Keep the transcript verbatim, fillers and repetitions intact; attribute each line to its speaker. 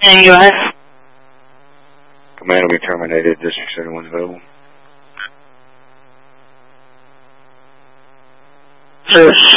Speaker 1: And go ahead.
Speaker 2: Command will be terminated. District seventy-one is available.
Speaker 1: So